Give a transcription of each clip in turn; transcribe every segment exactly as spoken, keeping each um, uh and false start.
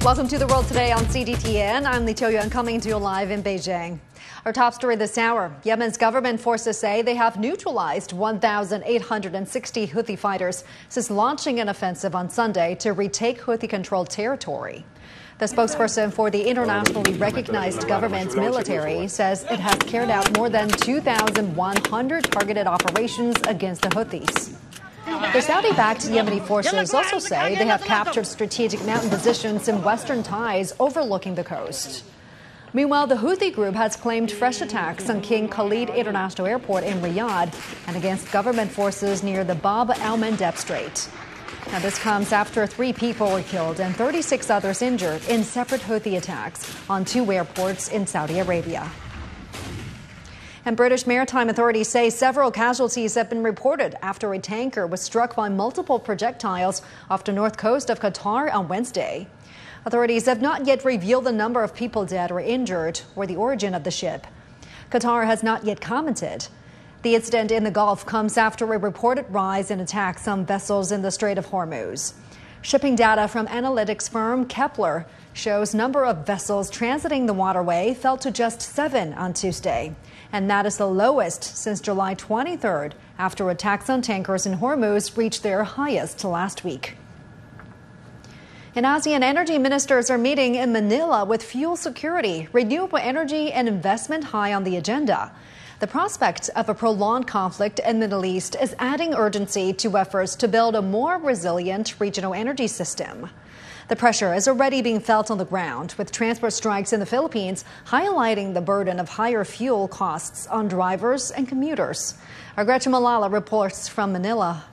Welcome to The World Today on C D T N. I'm Lee Teo-Yuan coming to you live in Beijing. Our top story this hour. Yemen's government forces say they have neutralized one thousand eight hundred sixty Houthi fighters since launching an offensive on Sunday to retake Houthi-controlled territory. The spokesperson for the internationally recognized government's military says it has carried out more than two thousand one hundred targeted operations against the Houthis. The Saudi-backed Yemeni forces also say they have captured strategic mountain positions in western Taiz overlooking the coast. Meanwhile, the Houthi group has claimed fresh attacks on King Khalid International Airport in Riyadh and against government forces near the Bab al-Mandeb Strait. Now, this comes after three people were killed and thirty-six others injured in separate Houthi attacks on two airports in Saudi Arabia. And British maritime authorities say several casualties have been reported after a tanker was struck by multiple projectiles off the north coast of Qatar on Wednesday. Authorities have not yet revealed the number of people dead or injured or the origin of the ship. Qatar has not yet commented. The incident in the Gulf comes after a reported rise in attacks on vessels in the Strait of Hormuz. Shipping data from analytics firm Kepler shows number of vessels transiting the waterway fell to just seven on Tuesday. And that is the lowest since July twenty-third, after attacks on tankers in Hormuz reached their highest last week. And ASEAN energy ministers are meeting in Manila with fuel security, renewable energy and investment high on the agenda. The prospect of a prolonged conflict in the Middle East is adding urgency to efforts to build a more resilient regional energy system. The pressure is already being felt on the ground, with transport strikes in the Philippines highlighting the burden of higher fuel costs on drivers and commuters. Our Gretchen Malala reports from Manila.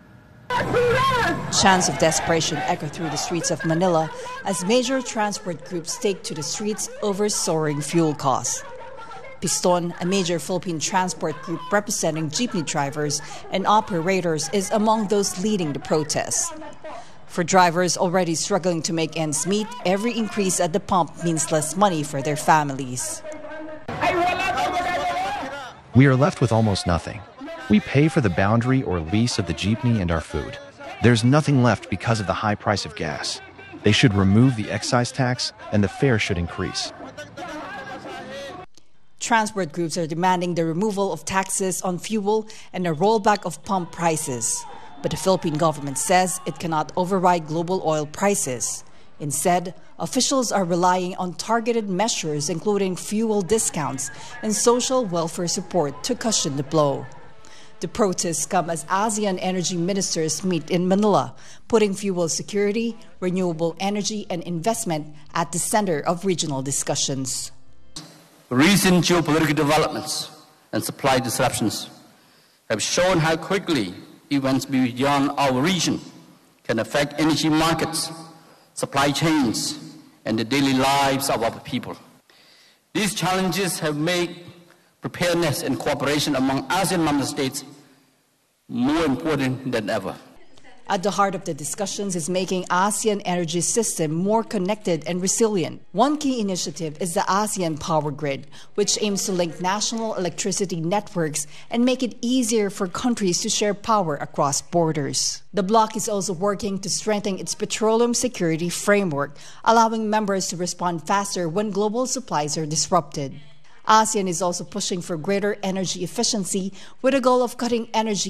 Chants of desperation echo through the streets of Manila as major transport groups take to the streets over soaring fuel costs. Piston, a major Philippine transport group representing jeepney drivers and operators, is among those leading the protests. For drivers already struggling to make ends meet, every increase at the pump means less money for their families. We are left with almost nothing. We pay for the boundary or lease of the jeepney and our food. There's nothing left because of the high price of gas. They should remove the excise tax and the fare should increase. Transport groups are demanding the removal of taxes on fuel and a rollback of pump prices. But the Philippine government says it cannot override global oil prices. Instead, officials are relying on targeted measures, including fuel discounts and social welfare support, to cushion the blow. The protests come as ASEAN energy ministers meet in Manila, putting fuel security, renewable energy, and investment at the center of regional discussions. Recent geopolitical developments and supply disruptions have shown how quickly events beyond our region can affect energy markets, supply chains, and the daily lives of our people. These challenges have made preparedness and cooperation among ASEAN member states more important than ever. At the heart of the discussions is making ASEAN energy system more connected and resilient. One key initiative is the ASEAN Power Grid, which aims to link national electricity networks and make it easier for countries to share power across borders. The bloc is also working to strengthen its petroleum security framework, allowing members to respond faster when global supplies are disrupted. ASEAN is also pushing for greater energy efficiency with a goal of cutting energy